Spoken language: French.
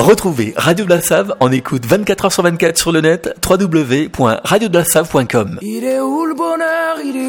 Retrouvez Radio de la Save en écoute 24h sur 24 sur le net, www.radiodelaSave.com. Il est où le bonheur, il est